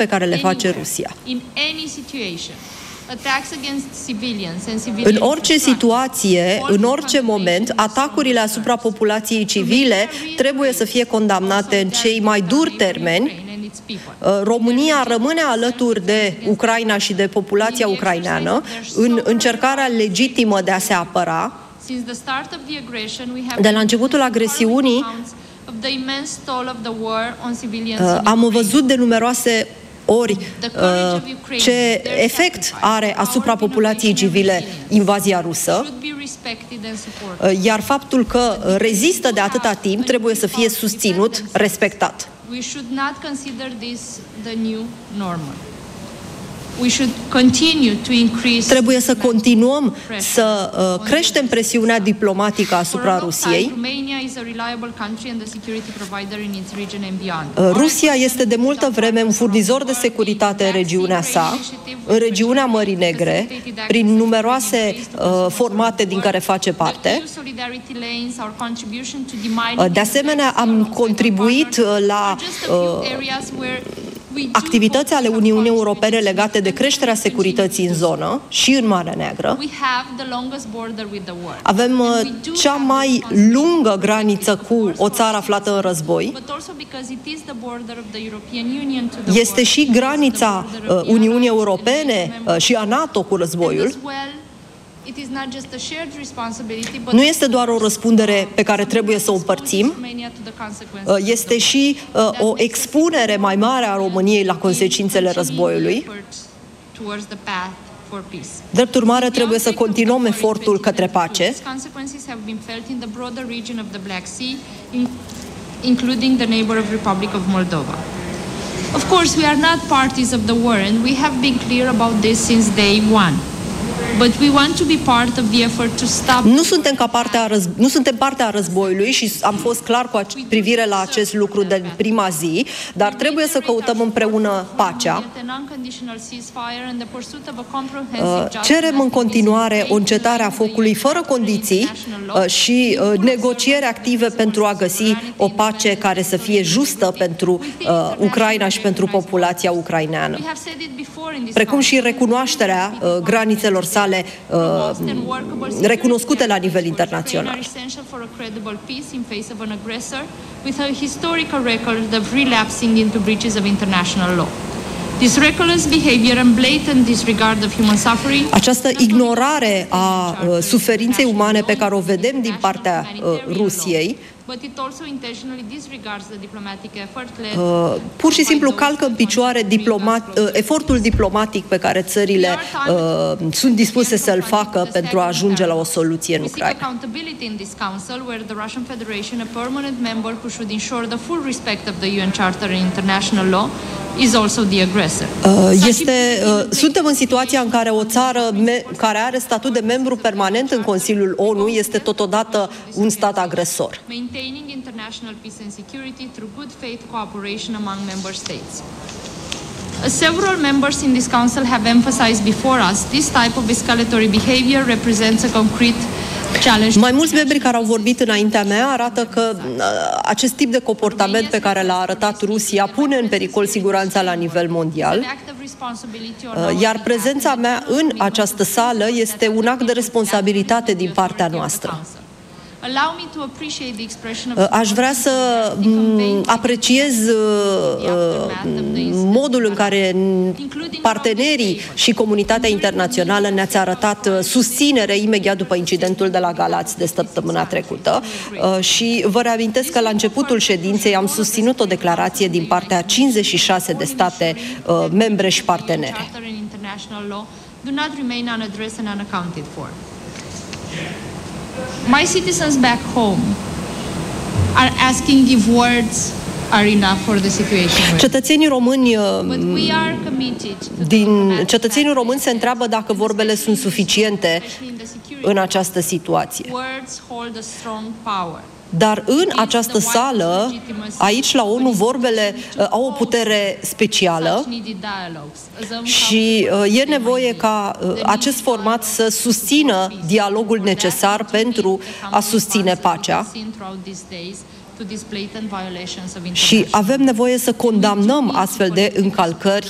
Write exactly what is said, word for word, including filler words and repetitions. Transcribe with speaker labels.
Speaker 1: pe care le face Rusia. În orice situație, în orice moment, atacurile asupra populației civile trebuie să fie condamnate în cei mai duri termeni. România rămâne alături de Ucraina și de populația ucraineană în încercarea legitimă de a se apăra. De la începutul agresiunii am văzut de numeroase ori ce efect are asupra populației civile invazia rusă, iar faptul că rezistă de atâta timp trebuie să fie susținut, respectat. Trebuie să continuăm să uh, creștem presiunea diplomatică asupra Rusiei. Uh, Rusia este de multă vreme un furnizor de securitate în regiunea sa, în regiunea Mării Negre, prin numeroase uh, formate din care face parte. Uh, de asemenea, am contribuit uh, la uh, activități ale Uniunii Europene legate de creșterea securității în zonă și în Marea Neagră. Avem cea mai lungă graniță cu o țară aflată în război. Este și granița Uniunii Europene și a NATO cu războiul. Nu este doar o răspundere pe care trebuie să o împărțim, este și uh, o expunere mai mare a României la consecințele războiului. Drept urmare, trebuie să continuăm efortul către pace.
Speaker 2: Including the neighbor of Republic of Moldova. Of course, we are not parties of the war, and we have been clear about this since day one. But we want to be part of the effort to stop.
Speaker 1: Nu suntem ca partea răz... nu suntem partea războiului și am fost clar cu privire la acest lucru de prima zi, dar trebuie să căutăm împreună pacea. Cerem în continuare o încetare a focului fără condiții și negocieri active pentru a găsi o pace care să fie justă pentru Ucraina și pentru populația ucraineană, precum și recunoașterea granițelor sale recunoscute la nivel internațional. Această ignorare a suferinței umane pe care o vedem din partea Rusiei Uh, pur și simplu calcă în picioare diplomat, uh, efortul diplomatic pe care țările uh, sunt dispuse să-l facă pentru a ajunge la o soluție în Ucraina. Uh, este, uh, suntem în situația în care o țară me- care are statut de membru permanent în Consiliul O N U este totodată un stat agresor.
Speaker 2: Maintaining international peace and security through good faith cooperation among member states. As several members in this council have emphasized before us, this type of escalatory behavior represents a concrete challenge.
Speaker 1: Mai mulți membri care au vorbit înaintea mea arată că uh, acest tip de comportament pe care l-a arătat Rusia pune în pericol siguranța la nivel mondial, uh, iar prezența mea în această sală este un act de responsabilitate din partea noastră. Aș vrea să apreciez modul în care partenerii și comunitatea internațională ne-ați arătat susținere imediat după incidentul de la Galați de săptămâna trecută și vă reamintesc că la începutul ședinței am susținut o declarație din partea cincizeci și șase de state membre și partenere.
Speaker 2: My citizens back home are asking if words are enough for the situation.
Speaker 1: Cetățenii români din cetățenii români se întreabă dacă vorbele sunt suficiente în această situație.
Speaker 2: Words hold a strong power.
Speaker 1: Dar în această sală, aici la O N U, vorbele uh, au o putere specială și uh, e nevoie ca uh, acest format să susțină dialogul necesar pentru a susține pacea. Și avem nevoie să condamnăm astfel de încălcări